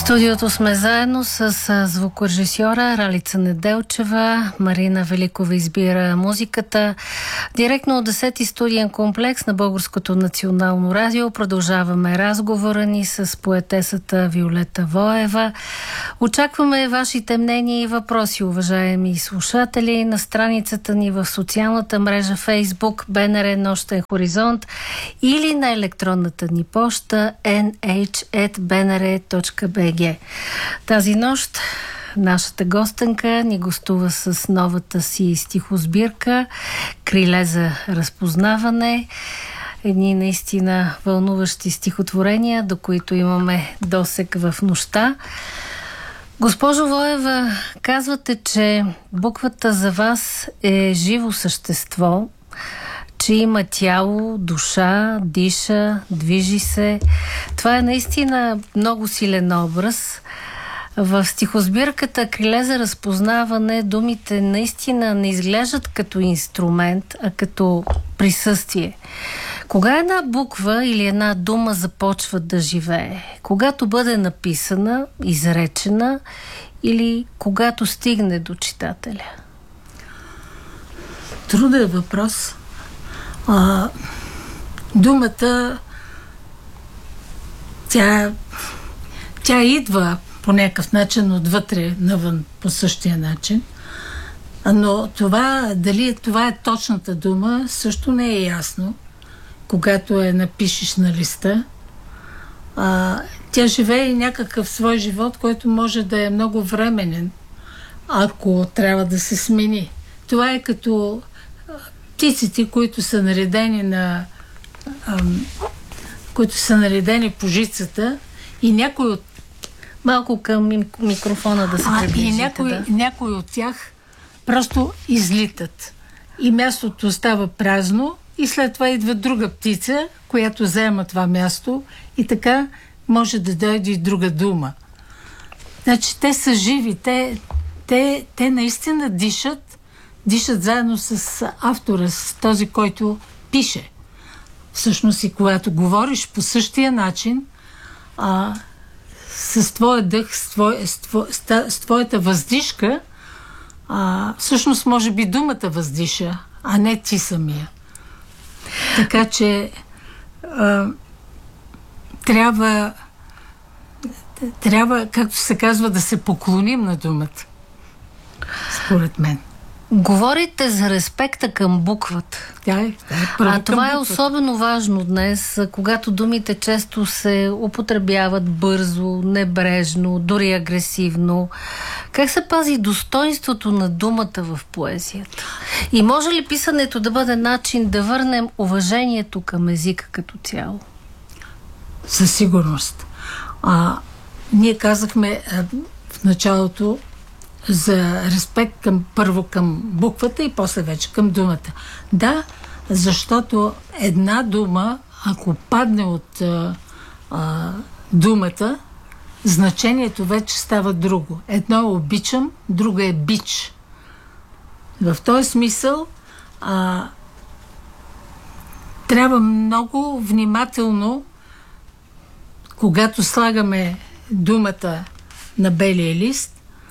студиото сме заедно с звукорежисьора Ралица Неделчева. Марина Великова избира музиката. Директно от 10-ти студиен комплекс на Българското национално радио продължаваме разговора ни с поетесата Виолета Воева. Очакваме вашите мнения и въпроси, уважаеми слушатели, на страницата ни в социалната мрежа Facebook БНР Нощен хоризонт или на електронната ни поща nh@bnr.bg. Тази нощ нашата гостенка ни гостува с новата си стихосбирка "Криле за разпознаване". Едни наистина вълнуващи стихотворения, до които имаме досег в нощта. Госпожо Воева, казвате, че буквата за вас е живо същество, че има тяло, душа, диша, движи се. Това е наистина много силен образ. В стихосбирката "Криле за разпознаване" думите наистина не изглеждат като инструмент, а като присъствие. Кога една буква или една дума започва да живее? Когато бъде написана, изречена или когато стигне до читателя? Труден въпрос. Думата тя идва по някакъв начин отвътре навън по същия начин, но дали това е точната дума, също не е ясно. Когато я напишеш на листа, тя живее някакъв свой живот, който може да е много временен, ако трябва да се смени. Това е като птиците, които са наредени по жицата, и някой от... Малко към микрофона да се приближите. И някои от тях просто излитат. И мястото става празно, и след това идва друга птица, която заема това място, и така може да дойде и друга дума. Значи те са живи, те наистина дишат заедно с автора, с този, който пише. Всъщност и когато говориш по същия начин, с твоя дъх, с твоята въздишка, всъщност може би думата въздиша, а не ти самия. Така че трябва, както се казва, да се поклоним на думата, според мен. Говорите за респекта към буквата. Това е особено важно днес, когато думите често се употребяват бързо, небрежно, дори агресивно. Как се пази достойнството на думата в поезията? И може ли писането да бъде начин да върнем уважението към езика като цяло? Със сигурност. Ние казахме в началото за респект първо към буквата и после вече към думата. Да, защото една дума, ако падне от думата, значението вече става друго. Едно е обичам, друго е бич. В този смисъл трябва много внимателно, когато слагаме думата на белия лист,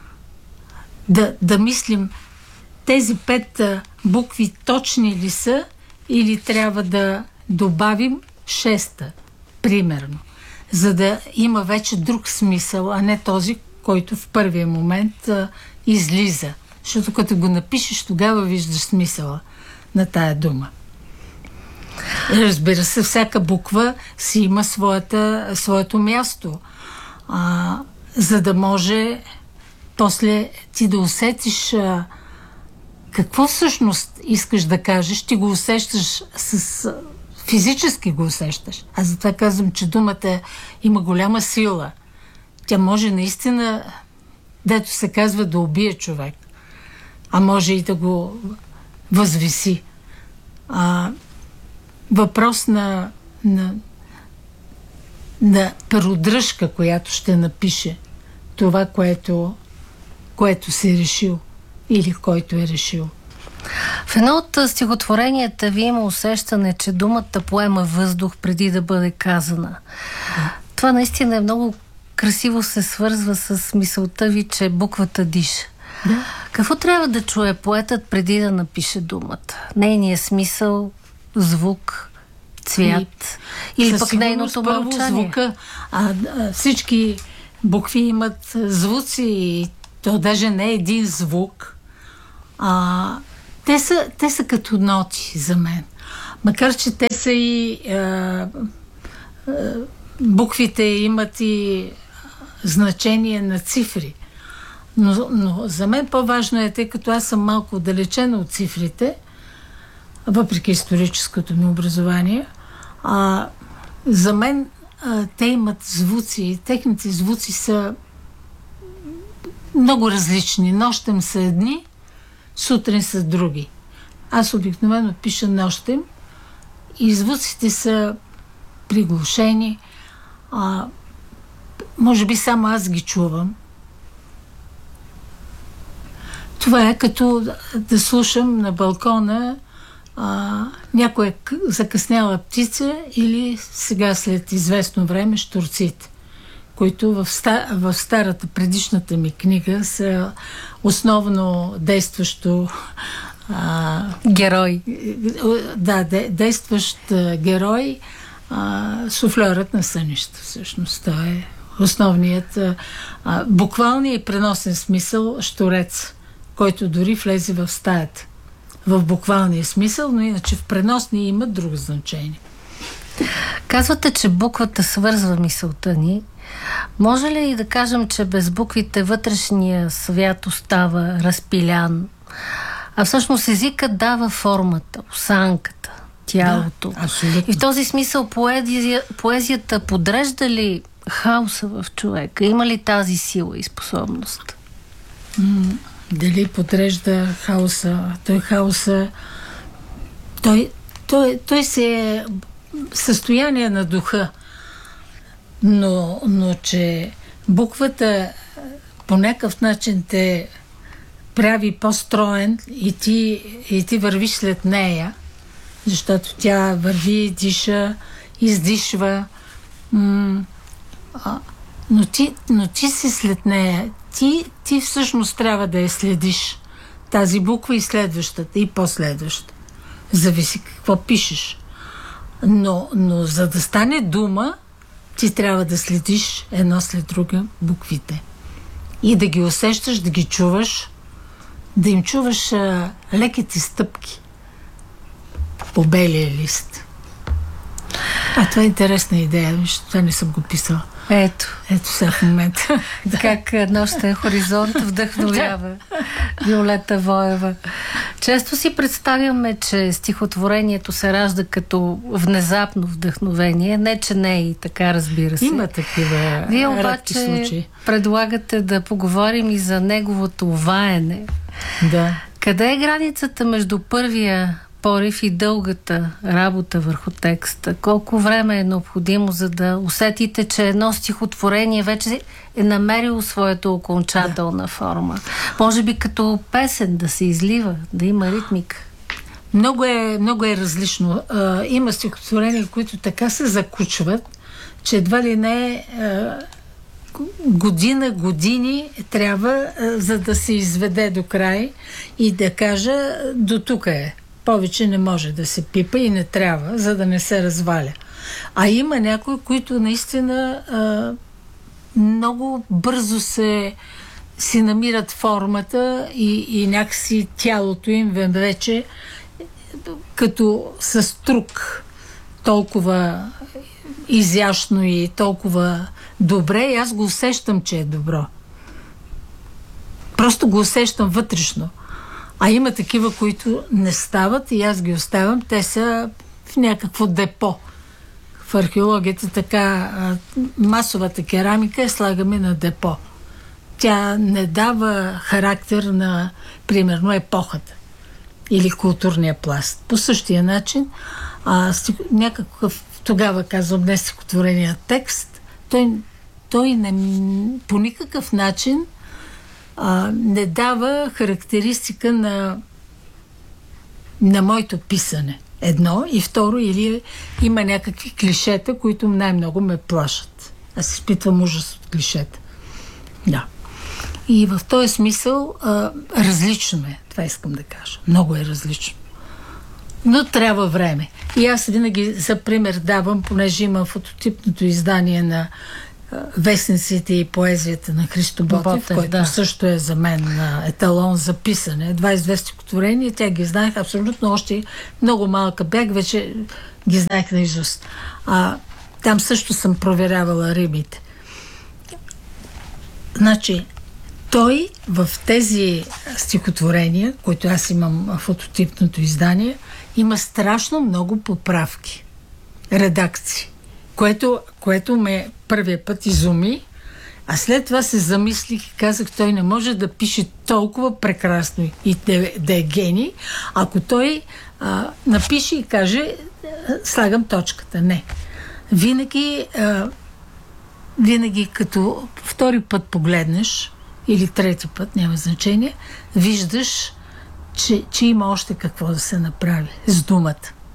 да мислим, тези 5 букви точни ли са, или трябва да добавим 6-та, примерно, за да има вече друг смисъл, а не този, който в първия момент излиза. Защото като го напишеш, тогава виждаш смисъла на тая дума. Разбира се, всяка буква си има своето място, за да може после ти да усетиш какво всъщност искаш да кажеш. Ти го усещаш физически го усещаш. Аз затова казвам, че думата има голяма сила. Тя може наистина, дето се казва, да убие човек. А може и да го възвиси. Въпрос на перодръжка, която ще напише това, което си е решил или който е решил. В едно от стихотворенията ви има усещане, че думата поема въздух преди да бъде казана. Това наистина е много красиво се свързва с мисълта ви, че буквата диша. Да. Какво трябва да чуе поетът преди да напише думата? Нейният смисъл, звук, цвят или пък нейното мълчание? Звука. Всички букви имат звуци и то даже не е един звук. Те са като ноти за мен. Макар че те са и буквите имат и значение на цифри. Но за мен по-важно е, тъй като аз съм малко отдалечена от цифрите, въпреки историческото ми образование, за мен те имат звуци. Техните звуци са много различни. Нощем са едни, сутрин са други. Аз обикновено пиша нощем и звуците са приглушени. Може би само аз ги чувам. Това е като да слушам на балкона някоя закъсняла птица или сега след известно време щурците, които в старата предишната ми книга са основно действащо герой. Да, действащ герой, суфльорът на сънища, всъщност. Това е основният, буквалният и преносен смисъл щурец, който дори влезе в стаята. В буквалния смисъл, но иначе в преносния има друго значение. Казвате, че буквата свързва мисълта ни. Може ли да кажем, че без буквите вътрешния свят остава разпилян, а всъщност езикът дава формата, осанката, тялото? Да, и в този смисъл поезията подрежда ли хаоса в човека? Има ли тази сила и способност? Дали подрежда хаоса? Той се е състояние на духа. Но че буквата по някакъв начин те прави по-строен и ти вървиш след нея, защото тя върви, диша, издишва. Но ти си след нея. Ти всъщност трябва да я следиш. Тази буква и следващата, и последващата. Зависи какво пишеш. Но за да стане дума, ти трябва да следиш едно след друга буквите. И да ги усещаш, да ги чуваш, да им чуваш леките стъпки по белия лист. Това е интересна идея, защото това не съм го писала. Ето сега в момента. Как нощен хоризонт вдъхновява Виолета Воева. Често си представяме, че стихотворението се ражда като внезапно вдъхновение. Не, че не е и така, разбира се. Има такива. Вие обаче предлагате да поговорим и за неговото ваене. Да. Къде е границата между първия порив и дългата работа върху текста? Колко време е необходимо, за да усетите, че едно стихотворение вече е намерило своята окончателна форма? Може би като песен да се излива, да има ритмика. Много е различно. Има стихотворения, които така се закучват, че едва ли не години трябва, за да се изведе до край и да кажа до тук е. Повече не може да се пипа и не трябва, за да не се разваля. А има някои, които наистина много бързо си намират формата и някакси тялото им вече като с трук толкова изящно и толкова добре, и аз го усещам, че е добро. Просто го усещам вътрешно. А има такива, които не стават и аз ги оставям. Те са в някакво депо. В археологията така масовата керамика я слагаме на депо. Тя не дава характер на, примерно, епохата или културния пласт. По същия начин, някакъв, тогава казвам, не стихотворения текст, той по никакъв начин не дава характеристика на моето писане. Едно, и второ, или има някакви клишета, които най-много ме плашат. аз изпитвам ужас от клишета. Да. И в този смисъл различно е. Това искам да кажа. Много е различно. Но трябва време. И аз винаги за пример давам, понеже имам фототипното издание на вестниците и поезията на Христо Ботев, който също е за мен еталон за писане. 22 стихотворения, тя ги знаех абсолютно, още много малка бях, вече ги знаех наизуст. Там също съм проверявала римите. Значи, той в тези стихотворения, които аз имам в фототипното издание, има страшно много поправки, редакции, което ме първия път изуми, а след това се замислих и казах, той не може да пише толкова прекрасно и да е гений, ако той напише и каже, слагам точката. Не. Винаги като втори път погледнеш, или трети път, няма значение, виждаш, че има още какво да се направи с думата.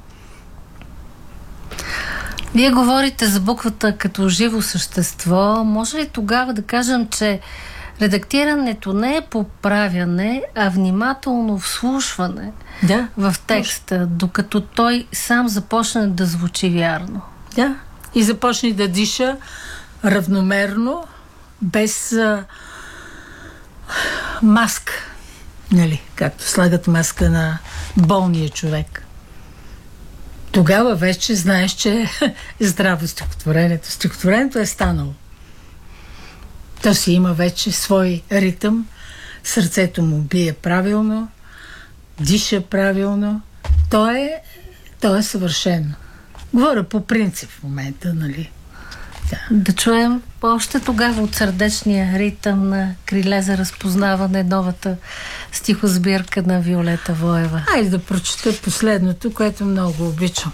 Вие говорите за буквата като живо същество. Може ли тогава да кажем, че редактирането не е поправяне, а внимателно вслушване в текста, докато той сам започне да звучи вярно? Да. И започне да диша равномерно, без маска. Нали? Както слагат маска на болния човек. Тогава вече знаеш, че е здраво стихотворението. Стихотворението е станало. То си има вече свой ритъм. Сърцето му бие правилно, диша правилно. То е съвършено. Говоря по принцип в момента, нали? Да чуем още тогава от сърдечния ритъм на Криле за разпознаване, новата стихосбирка на Виолета Воева. Айде да прочета последното, което много обичам.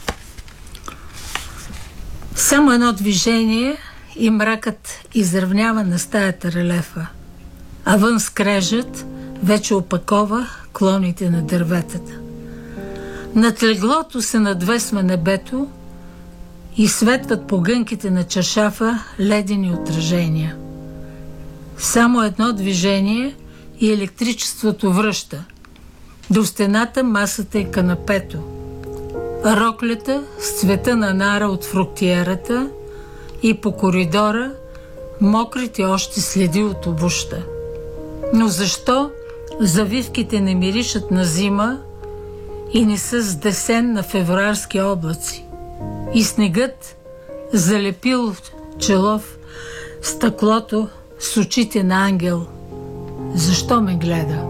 Само едно движение и мракът изравнява на стаята релефа, а вън скрежът вече опакова клоните на дърветата. Над леглото се надвесва небето и светват по гънките на чашафа ледени отражения. Само едно движение и електричеството връща. До стената масата и канапето. Роклята с цвета на нара от фруктиерата и по коридора мокрите още следи от обуща. Но защо завивките не миришат на зима и не са с десен на февруарски облаци? И снегът залепил челов стъклото с очите на ангел. Защо ме гледа?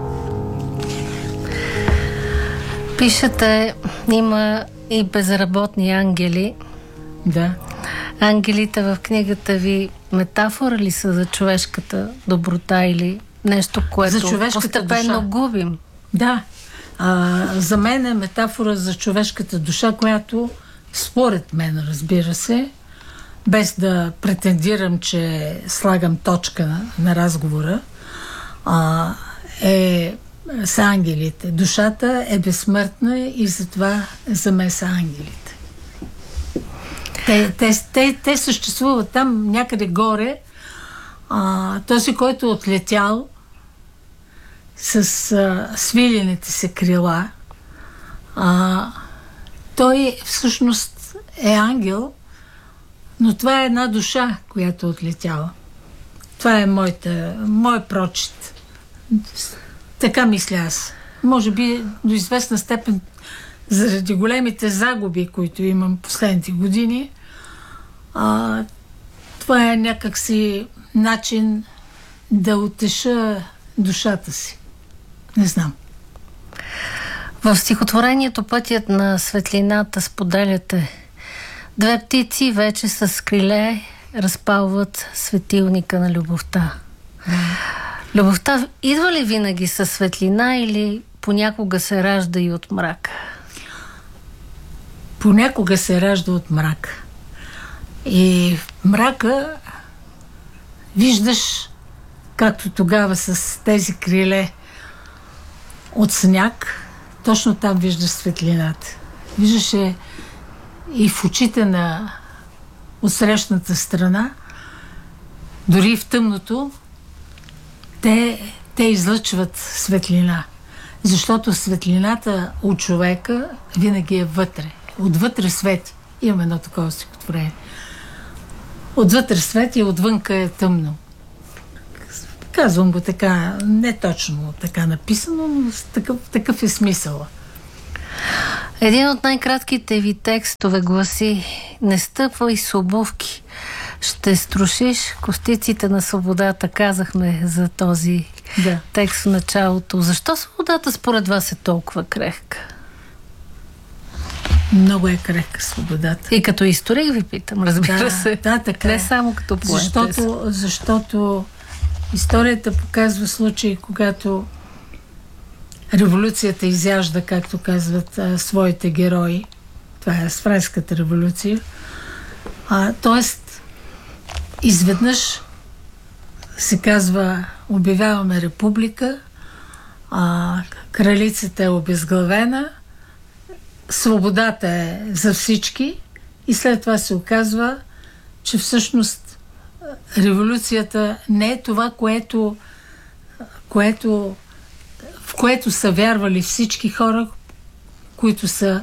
Пишете, има и безработни ангели. Да. Ангелите в книгата ви метафора ли са за човешката доброта или нещо, което постепенно губим? Да. За мен е метафора за човешката душа, която според мен, разбира се, без да претендирам, че слагам точка на разговора, са ангелите. Душата е безсмъртна и затова за мен са ангелите. Те съществуват там някъде горе. Този, който е отлетял с свилените се крила, той всъщност е ангел, но това е една душа, която е отлетяла. Това е мой прочит. Така мисля аз. Може би до известна степен заради големите загуби, които имам последните години, това е някакси начин да утеша душата си. Не знам. В стихотворението "Пътят на светлината" споделяте: две птици вече с криле разпалват светилника на любовта. Любовта идва ли винаги със светлина или понякога се ражда и от мрак? Понякога се ражда от мрак. И в мрака виждаш, както тогава с тези криле от сняг, точно там виждаш светлината. Виждаше и в очите от срещната страна, дори в тъмното, те излъчват светлина. Защото светлината от човека винаги е вътре. Отвътре свети. Имаме едно такова стихотворение. Отвътре свети, отвънка е тъмно. Казвам го така, не точно така написано, но такъв е смисъла. Един от най-кратките ви текстове гласи: "Не стъпвай с обувки, ще струшиш костиците на свободата." Казахме за този текст в началото. Защо свободата според вас е толкова крехка? Много е крехка свободата. И като историк ви питам, разбира се. Да, така. Не само като поетес. Защото историята показва случаи, когато революцията изяжда, както казват своите герои. Това е с Френската революция. Тоест, изведнъж се казва: обявяваме република, кралицата е обезглавена, свободата е за всички, и след това се оказва, че всъщност революцията не е това, в което са вярвали всички хора, които са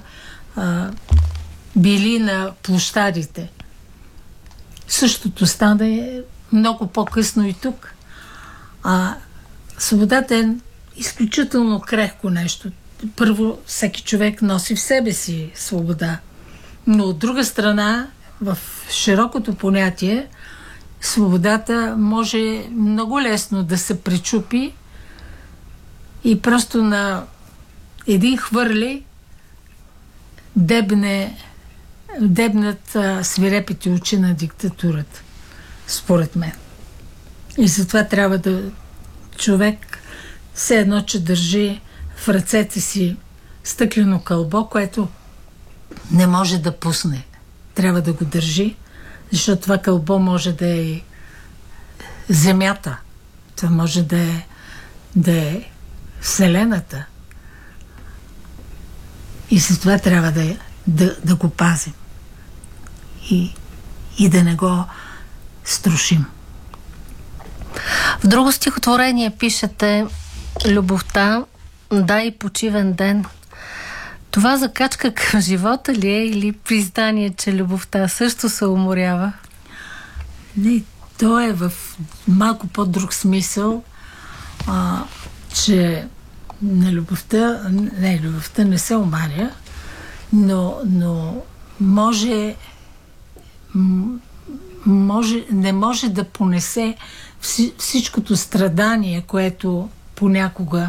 били на площадите. Същото стана много по-късно и тук. Свободата е изключително крехко нещо. Първо, всеки човек носи в себе си свобода. Но от друга страна, в широкото понятие, свободата може много лесно да се пречупи и просто на един хвърли дебнат свирепите очи на диктатурата, според мен. И затова трябва човек все едно, че държи в ръцете си стъклено кълбо, което не може да пусне. Трябва да го държи, защото това кълбо може да е земята. Това може да е Вселената. И затова трябва да го пазим. И да не го струшим. В друго стихотворение пишете: "Любовта дай почивен ден." Това закачка към живота ли е, или признание, че любовта също се уморява? Не, то е в малко по-друг смисъл, че любовта не се умаря, но не може да понесе всичкото страдание, което понякога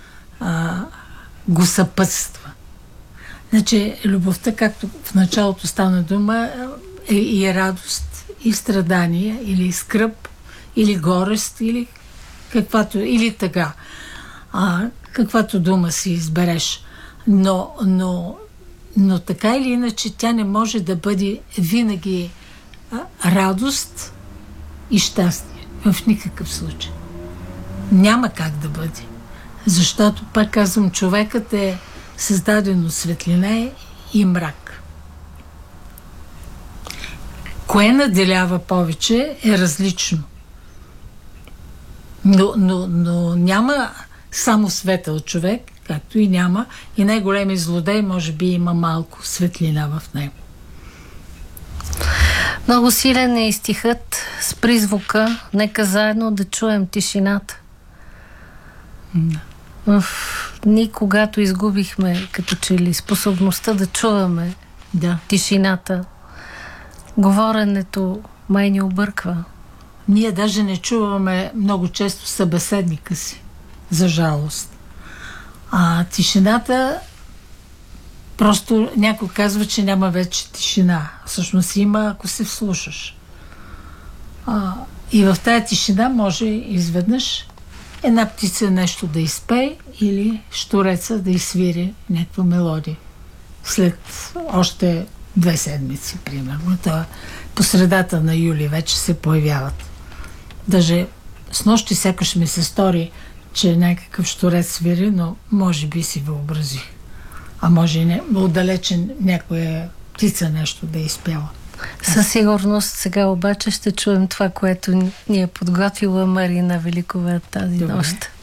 го съпътства. Значи, любовта, както в началото стана дума, е и радост, и страдание, или скръб, или горест, или тъга. Каквато дума си избереш. Но така или иначе тя не може да бъде винаги радост и щастие. В никакъв случай. Няма как да бъде. Защото, пак казвам, човекът е създаден от светлина и мрак. Кое наделява повече е различно. Но няма само светъл човек, както и няма и най-големият злодей, може би има малко светлина в него. Много силен е и стихът с призвука: "Нека заедно да чуем тишината." В дни, когато изгубихме като че ли способността да чуваме тишината, говоренето май ни обърква. Ние даже не чуваме много често събеседника си, за жалост. Тишината, просто някой казва, че няма вече тишина. Всъщност има, ако се вслушаш. И в тая тишина може изведнъж една птица нещо да изпее или щуреца да изсвири някаква мелодия. След още 2 седмици, примерно. По средата на юли вече се появяват. Даже снощи сякаш ми се стори, че някакъв щурец свири, но може би си въобразих. А може и отдалечен някоя птица нещо да е изпяла. Със сигурност сега обаче ще чуем това, което ни е подготвила Марина Великова тази нощ.